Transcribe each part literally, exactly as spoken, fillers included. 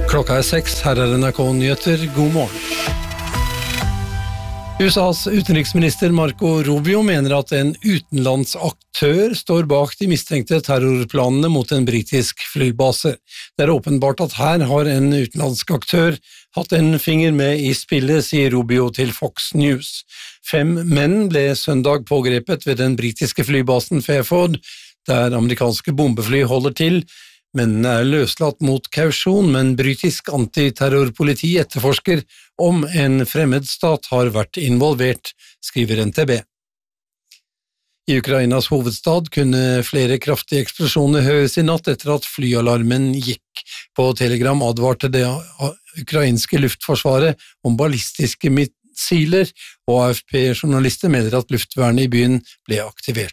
Klokka er seks, her er N R K-nyheter, god morgen. U S A's utenriksminister Marco Rubio mener at en utenlandsaktør står bak de mistenkte terrorplanene mot en britisk flybase. Det er åpenbart at her har en utenlandsk aktør hatt en finger med i spillet, sier Rubio til Fox News. Fem menn ble søndag pågrepet ved den britiske flybasen Fairford, der amerikanske bombefly holder til. Mennene er løslatt mot kausjon, men britisk antiterrorpoliti etterforsker om en fremmed stat har vært involvert, skriver N T B. I Ukrainas hovedstad kunne flere kraftige eksplosjoner høres i natt etter at flyalarmen gikk. På Telegram advarte det ukrainske luftforsvaret om ballistiske missiler, og A F P-journalister mener at luftvernet i byen ble aktivert.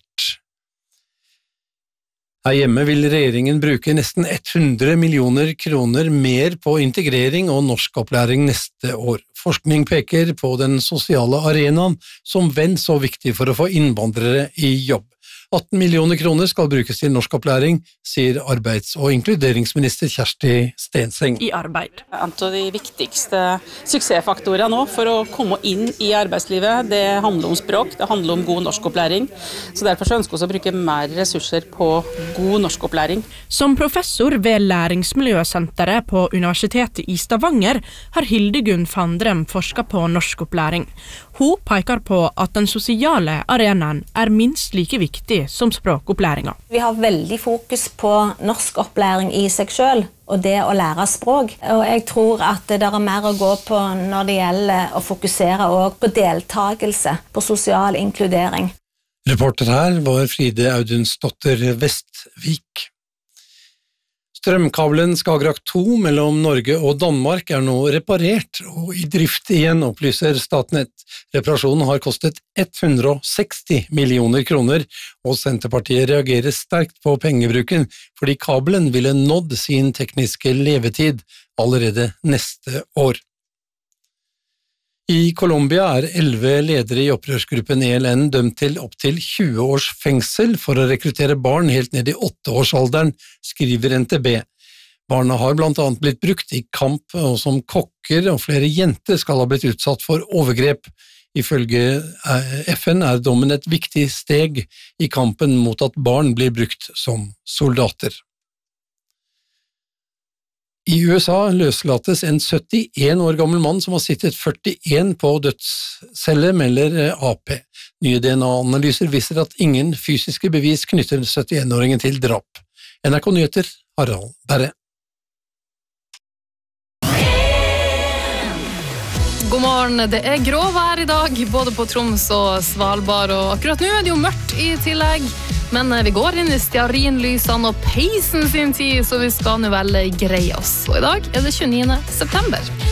Her hjemme vil regjeringen bruke nesten hundre millioner kroner mer på integrering og norskopplæring neste år. Forskning peker på den sosiale arenaen som vel så viktig for å få innvandrere i jobb. atten millioner kroner skal brukes til norskopplæring, sier arbeids- og inkluderingsminister Kjersti Stenseng. I arbeid. En av de viktigste suksessfaktorene nå for å komme inn i arbeidslivet, det handler om språk, det handler om god norskopplæring. Så derfor så ønsker vi å bruke mer ressurser på god norskopplæring. Som professor ved Læringsmiljøsenteret på Universitetet i Stavanger har Hildegunn Fandrem forsket på norskopplæring. Hun peker på at den sosiale arenaen er minst like viktig som språkopplæringa. Vi har veldig fokus på norskopplæring i seg selv, og det å lære språk. Og jeg tror at det er mer å gå på når det gjelder å fokusere også på deltakelse, på sosial inkludering. Reporter her var Fride Audunsdotter Vestvik. Strømkabelen Skagerrak to mellom Norge og Danmark er nå reparert og i drift igjen, opplyser Statnett. Reparasjonen har kostet hundre og seksti millioner kroner, og Senterpartiet reagerer sterkt på pengebruken, fordi kabelen ville nådd sin tekniske levetid allerede neste år. I Colombia er elleve ledere i opprørsgruppen E L N dømt til opp til tjue års fengsel for å rekruttere barn helt ned i åtteårsalderen, skriver N T B. Barna har blant annet blitt brukt i kamp og som kokker, og flere jenter skal ha blitt utsatt for overgrep. Ifølge F N er dommen et viktig steg i kampen mot at barn blir brukt som soldater. I U S A løslates en syttien år gammel mann som har sittet førtien på dødscelle, melder A P. Nye D N A-analyser viser at ingen fysiske bevis knytter syttien-åringen til drap. N R K-nyheter, Harald Berre. God morgen, det er gråvær i dag, både på Troms og Svalbard, og akkurat nå er det jo mørkt i tillegg. Men vi går inn i stearinlysene og peisen sin tid, så vi skal nå vel greie oss. Og i dag er det tjueniende september.